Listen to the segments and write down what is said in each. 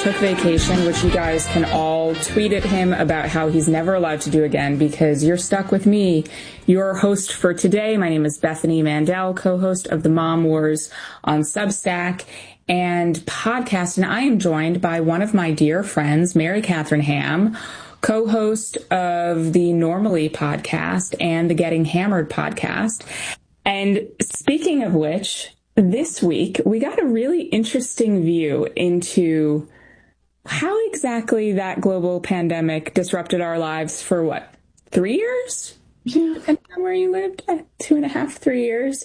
took vacation, which you guys can all tweet at him about how he's never allowed to do again, because you're stuck with me, your host for today. My name is Bethany Mandel, co-host of the Mom Wars on Substack and podcast, and I am joined by one of my dear friends, Mary Catherine Ham, co-host of the Normally podcast and the Getting Hammered podcast. And speaking of which, this week, we got a really interesting view into how exactly that global pandemic disrupted our lives for 3 years? Depending on where you lived, 2.5, 3 years.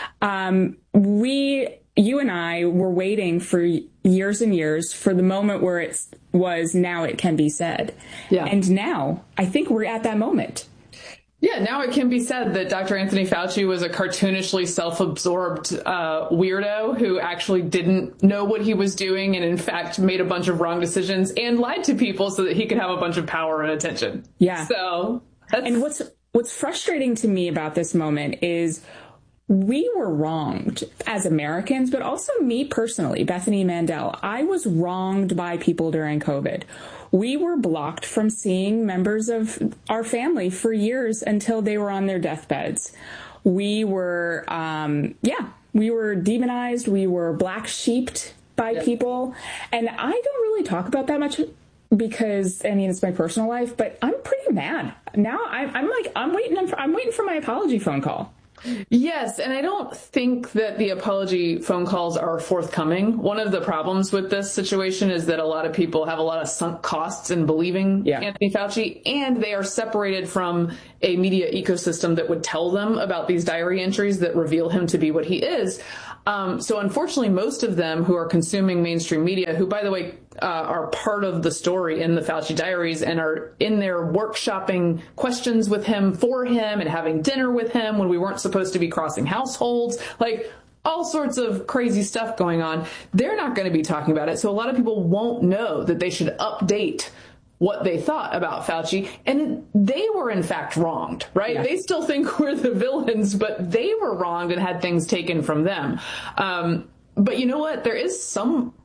You and I were waiting for years and years for the moment where it was now it can be said. Yeah. And now I think we're at that moment. Yeah, now it can be said that Dr. Anthony Fauci was a cartoonishly self-absorbed weirdo who actually didn't know what he was doing and, in fact, made a bunch of wrong decisions and lied to people so that he could have a bunch of power and attention. Yeah. So, and what's frustrating to me about this moment is we were wronged as Americans, but also me personally, Bethany Mandel. I was wronged by people during COVID. We were blocked from seeing members of our family for years until they were on their deathbeds. We were, we were demonized. We were black sheeped by people. And I don't really talk about that much because, it's my personal life, but I'm pretty mad. Now I'm waiting for my apology phone call. Yes, and I don't think that the apology phone calls are forthcoming. One of the problems with this situation is that a lot of people have a lot of sunk costs in believing Anthony Fauci, and they are separated from a media ecosystem that would tell them about these diary entries that reveal him to be what he is. So unfortunately, most of them who are consuming mainstream media, who, by the way, are part of the story in the Fauci diaries and are in there workshopping questions with him, for him, and having dinner with him when we weren't supposed to be crossing households, like all sorts of crazy stuff going on. They're not going to be talking about it. So a lot of people won't know that they should update what they thought about Fauci, and they were in fact wronged, right? Yeah. They still think we're the villains, but they were wronged and had things taken from them. But you know what? There is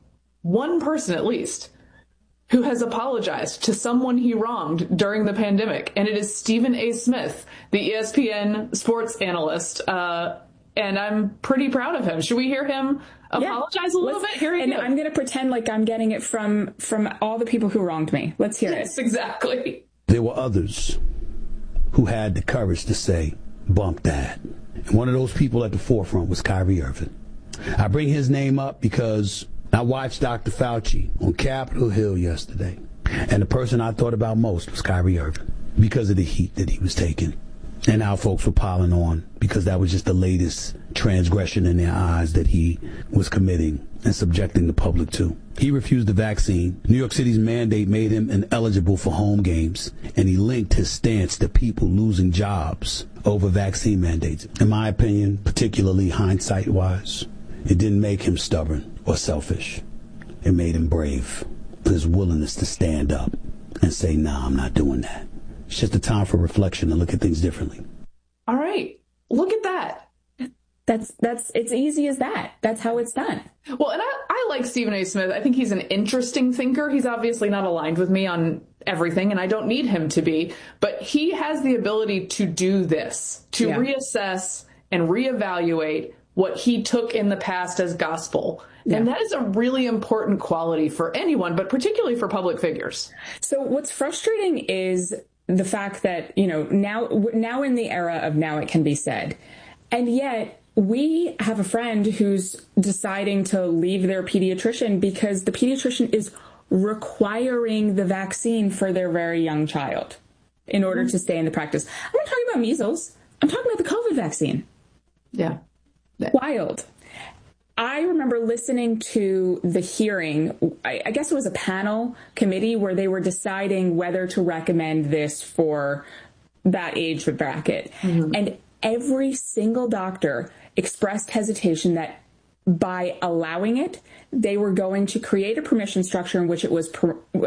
one person at least who has apologized to someone he wronged during the pandemic, and it is Stephen A. Smith, the ESPN sports analyst. And I'm pretty proud of him. Should we hear him apologize a little bit? Here he goes. I'm going to pretend like I'm getting it from all the people who wronged me. Let's hear it. Yes, exactly. There were others who had the courage to say, bump that. And one of those people at the forefront was Kyrie Irving. I bring his name up because I watched Dr. Fauci on Capitol Hill yesterday. And the person I thought about most was Kyrie Irving because of the heat that he was taking. And our folks were piling on because that was just the latest transgression in their eyes that he was committing and subjecting the public to. He refused the vaccine. New York City's mandate made him ineligible for home games, and he linked his stance to people losing jobs over vaccine mandates. In my opinion, particularly hindsight-wise, it didn't make him stubborn or selfish. It made him brave for his willingness to stand up and say, nah, I'm not doing that. It's just a time for reflection and look at things differently. All right. Look at that. It's easy as that. That's how it's done. Well, and I like Stephen A. Smith. I think he's an interesting thinker. He's obviously not aligned with me on everything, and I don't need him to be. But he has the ability to do this, to reassess and reevaluate what he took in the past as gospel. Yeah. And that is a really important quality for anyone, but particularly for public figures. So what's frustrating is the fact that, now in the era of now it can be said, and yet we have a friend who's deciding to leave their pediatrician because the pediatrician is requiring the vaccine for their very young child in order to stay in the practice. I'm not talking about measles. I'm talking about the COVID vaccine. Yeah. Wild. I remember listening to the hearing, I guess it was a panel committee where they were deciding whether to recommend this for that age bracket. Mm-hmm. And every single doctor expressed hesitation that by allowing it, they were going to create a permission structure in which it was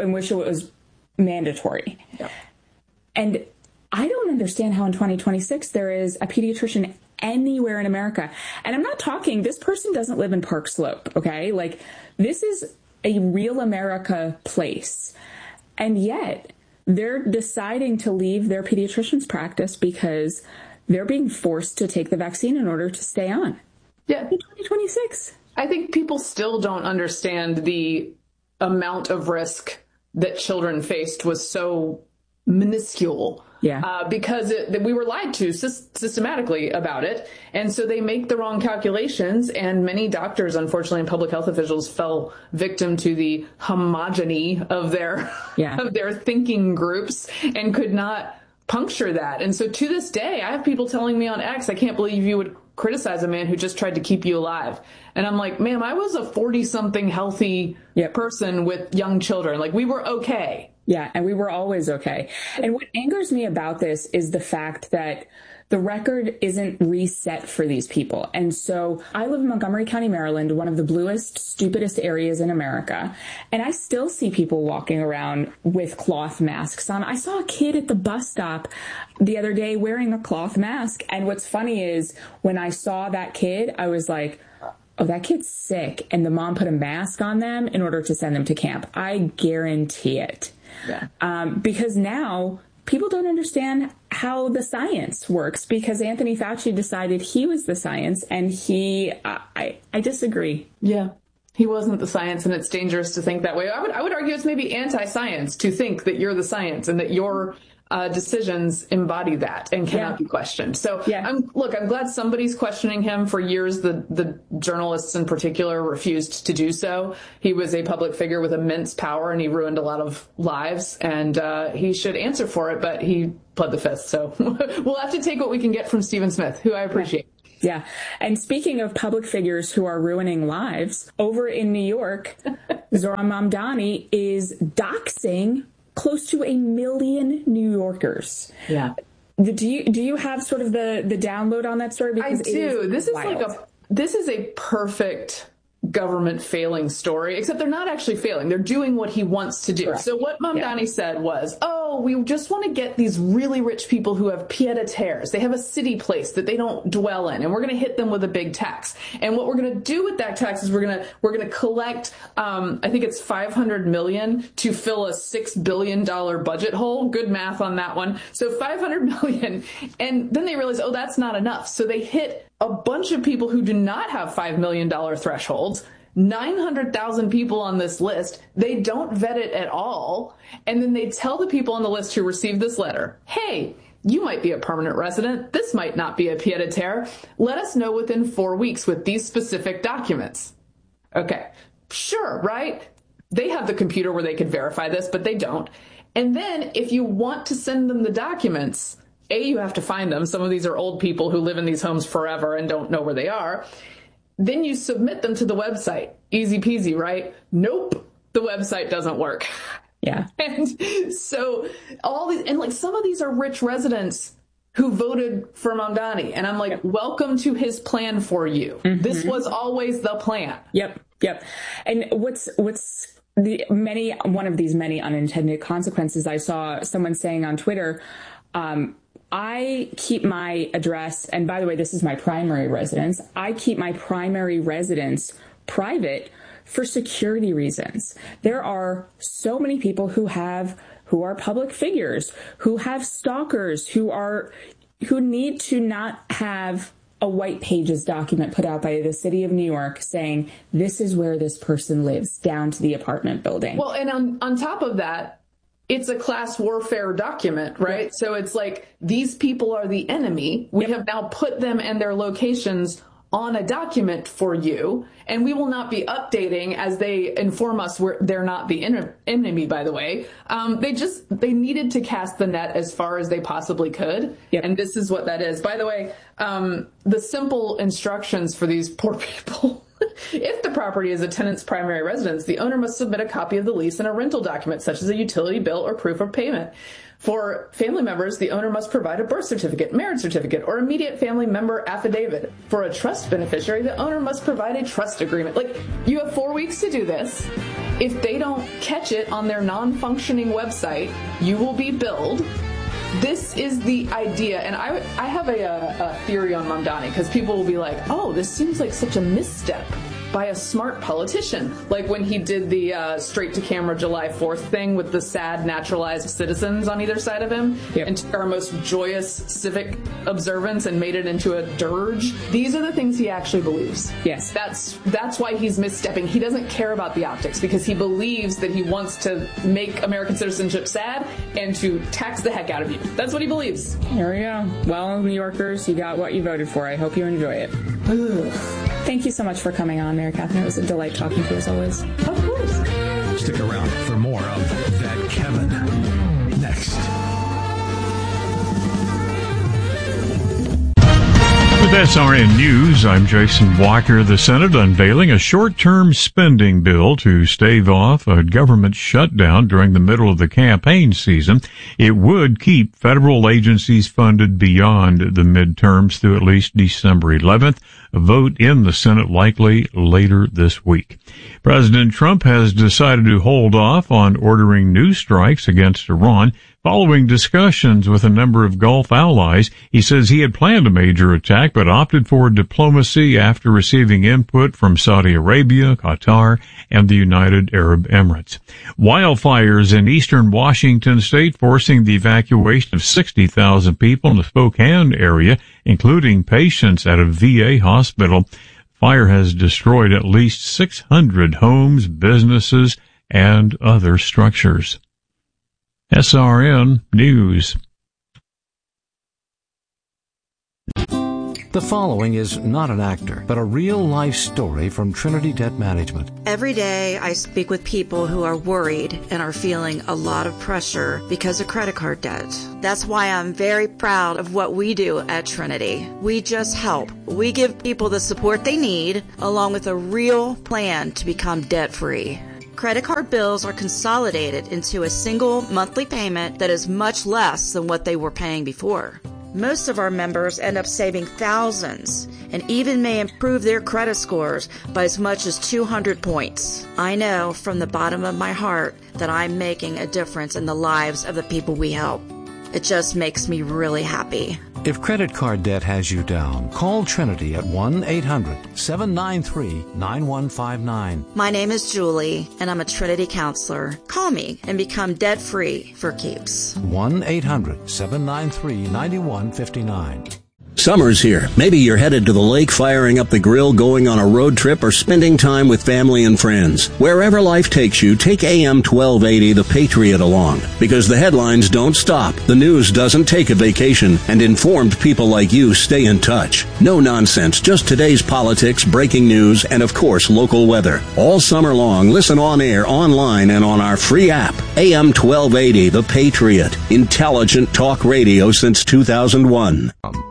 mandatory. Yeah. And I don't understand how in 2026 there is a pediatrician anywhere in America. And I'm not talking, this person doesn't live in Park Slope, okay? Like, this is a real America place. And yet they're deciding to leave their pediatrician's practice because they're being forced to take the vaccine in order to stay on. Yeah. In 2026. I think people still don't understand the amount of risk that children faced was so minuscule. Yeah. Because we were lied to systematically about it. And so they make the wrong calculations. And many doctors, unfortunately, and public health officials fell victim to the homogeny of their, of their thinking groups and could not puncture that. And so to this day, I have people telling me on X, I can't believe you would criticize a man who just tried to keep you alive. And I'm like, ma'am, I was a 40-something healthy person with young children. Like, we were okay. Yeah, and we were always okay. And what angers me about this is the fact that the record isn't reset for these people. And so I live in Montgomery County, Maryland, one of the bluest, stupidest areas in America. And I still see people walking around with cloth masks on. I saw a kid at the bus stop the other day wearing a cloth mask. And what's funny is when I saw that kid, I was like, oh, that kid's sick. And the mom put a mask on them in order to send them to camp. I guarantee it. Yeah. Because now people don't understand how the science works because Anthony Fauci decided he was the science, and I disagree. Yeah. He wasn't the science, and it's dangerous to think that way. I would argue it's maybe anti-science to think that you're the science and that your decisions embody that and cannot be questioned. So I'm glad somebody's questioning him. For years, the journalists in particular refused to do so. He was a public figure with immense power, and he ruined a lot of lives, and he should answer for it, but he pled the fifth. So we'll have to take what we can get from Stephen Smith, who I appreciate. Yeah. And speaking of public figures who are ruining lives, over in New York, Zohran Mamdani is doxing close to 1 million New Yorkers. Yeah. Do you have sort of the download on that story? Because I do. This is a perfect government failing story, except they're not actually failing. They're doing what he wants to do. Correct. So what Mamdani said was, we just want to get these really rich people who have pied-à-terres. They have a city place that they don't dwell in, and we're going to hit them with a big tax. And what we're going to do with that tax is we're going to collect, I think it's $500 million to fill a $6 billion budget hole. Good math on that one. So $500 million. And then they realize, that's not enough. So they hit a bunch of people who do not have $5 million thresholds. 900,000 people on this list. They don't vet it at all. And then they tell the people on the list who received this letter, hey, you might be a permanent resident. This might not be a pied-à-terre. Let us know within 4 weeks with these specific documents. Okay, sure, right? They have the computer where they could verify this, but they don't. And then if you want to send them the documents, you have to find them. Some of these are old people who live in these homes forever and don't know where they are. Then you submit them to the website. Easy peasy, right? Nope. The website doesn't work. Yeah. And so all these, and like some of these are rich residents who voted for Mamdani. And I'm like, welcome to his plan for you. Mm-hmm. This was always the plan. Yep. And what's one of these many unintended consequences, I saw someone saying on Twitter, I keep my address, and by the way, this is my primary residence. I keep my primary residence private for security reasons. There are so many people who are public figures, who have stalkers, who need to not have a white pages document put out by the city of New York saying this is where this person lives, down to the apartment building. Well, and on top of that, it's a class warfare document, right? Yep. So it's like, these people are the enemy. We have now put them and their locations on a document for you, and we will not be updating as they inform us they're not the enemy, by the way. They needed to cast the net as far as they possibly could. Yep. And this is what that is. By the way, the simple instructions for these poor people. If the property is a tenant's primary residence, the owner must submit a copy of the lease and a rental document, such as a utility bill or proof of payment. For family members, the owner must provide a birth certificate, marriage certificate, or immediate family member affidavit. For a trust beneficiary, the owner must provide a trust agreement. Like, you have 4 weeks to do this. If they don't catch it on their non-functioning website, you will be billed. This is the idea, and I have a theory on Mamdani, because people will be like, this seems like such a misstep. by a smart politician. Like when he did the straight-to-camera July 4th thing with the sad naturalized citizens on either side of him, and took our most joyous civic observance and made it into a dirge. These are the things he actually believes. Yes. That's why he's misstepping. He doesn't care about the optics because he believes that he wants to make American citizenship sad and to tax the heck out of you. That's what he believes. There we go. Well, New Yorkers, you got what you voted for. I hope you enjoy it. Thank you so much for coming on, Mary Catherine. It was a delight talking to you as always. Of course. Stick around for more of That Kevin next. With SRN News, I'm Jason Walker. The Senate unveiling a short-term spending bill to stave off a government shutdown during the middle of the campaign season. It would keep federal agencies funded beyond the midterms through at least December 11th. A vote in the Senate likely later this week. President Trump has decided to hold off on ordering new strikes against Iran. Following discussions with a number of Gulf allies, he says he had planned a major attack but opted for diplomacy after receiving input from Saudi Arabia, Qatar, and the United Arab Emirates. Wildfires in eastern Washington state forcing the evacuation of 60,000 people in the Spokane area, including patients at a VA hospital. Fire has destroyed at least 600 homes, businesses, and other structures. SRN News. The following is not an actor, but a real-life story from Trinity Debt Management. Every day I speak with people who are worried and are feeling a lot of pressure because of credit card debt. That's why I'm very proud of what we do at Trinity. We just help. We give people the support they need, along with a real plan to become debt-free. Credit card bills are consolidated into a single monthly payment that is much less than what they were paying before. Most of our members end up saving thousands and even may improve their credit scores by as much as 200 points. I know from the bottom of my heart that I'm making a difference in the lives of the people we help. It just makes me really happy. If credit card debt has you down, call Trinity at 1-800-793-9159. My name is Julie, and I'm a Trinity counselor. Call me and become debt-free for keeps. 1-800-793-9159. Summer's here. Maybe you're headed to the lake, firing up the grill, going on a road trip, or spending time with family and friends. Wherever life takes you, take AM 1280 The Patriot along. Because the headlines don't stop, the news doesn't take a vacation, and informed people like you stay in touch. No nonsense, just today's politics, breaking news, and of course, local weather. All summer long, listen on air, online, and on our free app. AM 1280 The Patriot. Intelligent talk radio since 2001.